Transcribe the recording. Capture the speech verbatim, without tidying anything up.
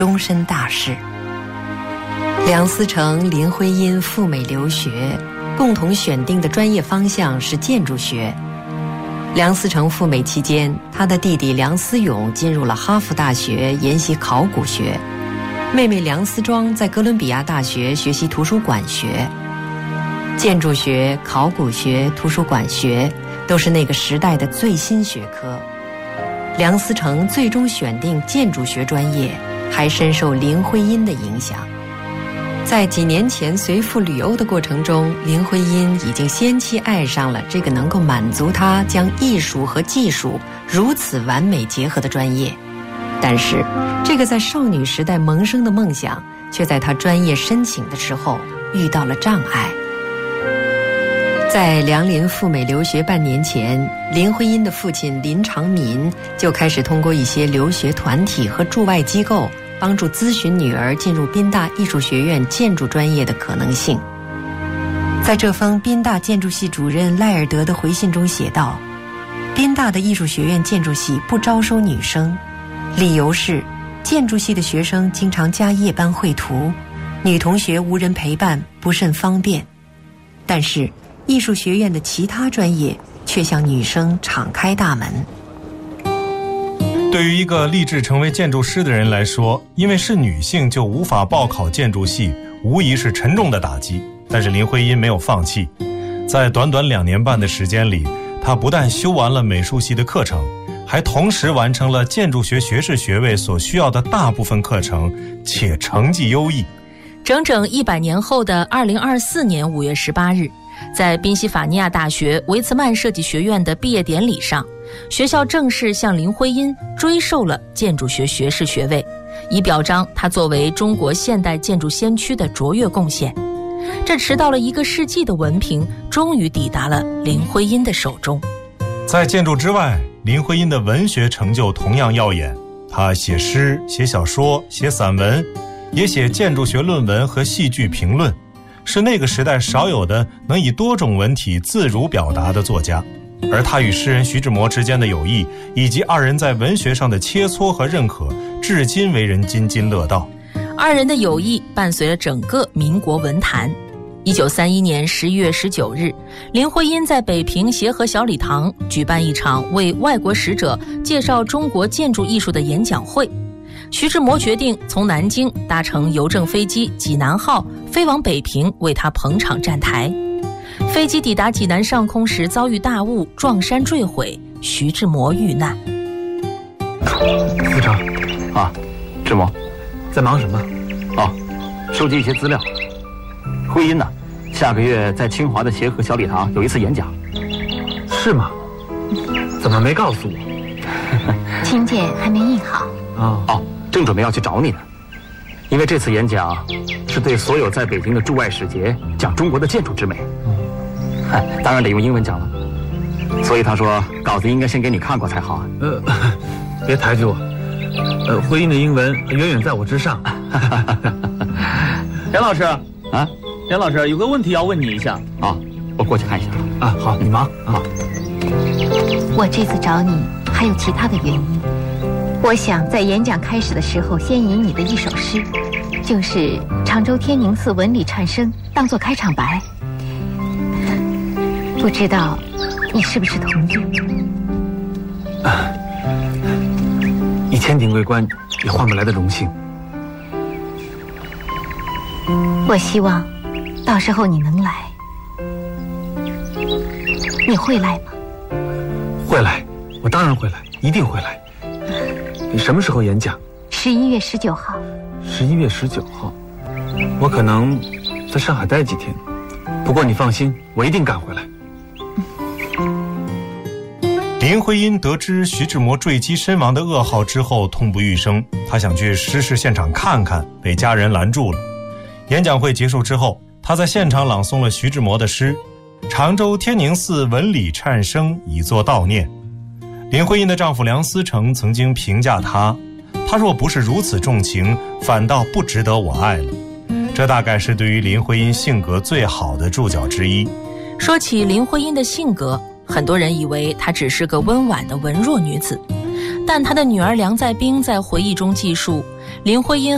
终身大事。梁思成、林徽因赴美留学，共同选定的专业方向是建筑学。梁思成赴美期间，他的弟弟梁思永进入了哈佛大学研习考古学，妹妹梁思庄在哥伦比亚大学学习图书馆学。建筑学、考古学、图书馆学都是那个时代的最新学科。梁思成最终选定建筑学专业，还深受林徽因的影响。在几年前随父旅欧的过程中，林徽因已经先期爱上了这个能够满足她将艺术和技术如此完美结合的专业。但是，这个在少女时代萌生的梦想，却在她专业申请的时候遇到了障碍。在梁林赴美留学半年前，林徽因的父亲林长民就开始通过一些留学团体和驻外机构帮助咨询女儿进入宾大艺术学院建筑专业的可能性。在这封宾大建筑系主任赖尔德的回信中写道，宾大的艺术学院建筑系不招收女生，理由是建筑系的学生经常加夜班绘图，女同学无人陪伴不甚方便。但是艺术学院的其他专业却向女生敞开大门。 对于一个立志成为建筑师的人来说，因为是女性就无法报考建筑系，无疑是沉重的打击。但是林徽因没有放弃，在短短两年半的时间里，她不但修完了美术系的课程，还同时完成了建筑学学士学位所需要的大部分课程，且成绩优异。 整整一百年后的二零二四年五月十八日，在宾夕法尼亚大学维茨曼设计学院的毕业典礼上，学校正式向林徽因追授了建筑学学士学位，以表彰她作为中国现代建筑先驱的卓越贡献。这迟到了一个世纪的文凭，终于抵达了林徽因的手中。 在建筑之外，林徽因的文学成就同样耀眼。她写诗、写小说、写散文，也写建筑学论文和戏剧评论，是那个时代少有的能以多种文体自如表达的作家。而他与诗人徐志摩之间的友谊，以及二人在文学上的切磋和认可，至今为人津津乐道。 二人的友谊伴随了整个民国文坛。一九三一年十一月十九日，林徽因在北平协和小礼堂举办一场为外国使者介绍中国建筑艺术的演讲会。徐志摩决定从南京搭乘邮政飞机济南号飞往北平，为他捧场站台。飞机抵达济南上空时遭遇大雾，撞山坠毁，徐志摩遇难。 司长啊，志摩， 在忙什么？ 哦，收集一些资料。徽因呢，下个月在清华的协和小礼堂有一次演讲。 是吗？怎么没告诉我？ 请柬还没印好。 哦哦，正准备要去找你呢。因为这次演讲是对所有在北京的驻外使节讲中国的建筑之美。嗯，当然得用英文讲了。所以他说稿子应该先给你看过才好啊。 呃，别抬举我。呃，徽因的英文远远在我之上。 梁老师啊， 梁老师有个问题要问你一下。 啊，我过去看一下。 啊，好，你忙啊。 我这次找你还有其他的原因。我想在演讲开始的时候先引你的一首诗，就是常州天宁寺文理颤声当作开场白。不知道你是不是同意？ 啊，以千顶为官也换不来的荣幸。 我希望到时候你能来。你会来吗？ 会来，我当然会来，一定会来。你什么时候演讲？ 十一月十九号。 十一月十九号，我可能在上海待几天，不过你放心，我一定赶回来。 林徽因得知徐志摩坠机身亡的噩耗之后，痛不欲生，她想去失事现场看看，被家人拦住了。演讲会结束之后，她在现场朗诵了徐志摩的诗《常州天宁寺文理颤声》，以作悼念。林徽因的丈夫梁思成曾经评价她，她若不是如此重情，反倒不值得我爱了。这大概是对于林徽因性格最好的注脚之一。 说起林徽因的性格，很多人以为她只是个温婉的文弱女子，但她的女儿梁再冰在回忆中记述，林徽因